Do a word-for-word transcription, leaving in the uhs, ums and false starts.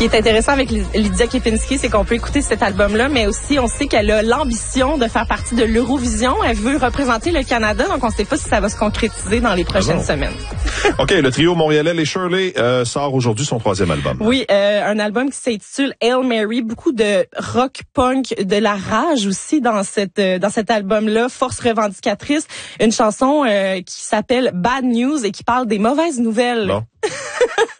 qui est intéressant avec Lydia Kepinski, c'est qu'on peut écouter cet album-là, mais aussi on sait qu'elle a l'ambition de faire partie de l'Eurovision. Elle veut représenter le Canada, donc on ne sait pas si ça va se concrétiser dans les prochaines ah semaines. OK, le trio montréalais Les Shirley euh, sort aujourd'hui son troisième album. Oui, euh, un album qui s'intitule Hail Mary, beaucoup de rock punk, de la rage aussi dans cette euh, dans cet album-là, force revendicatrice, une chanson euh, qui s'appelle Bad News et qui parle des mauvaises nouvelles. Bon.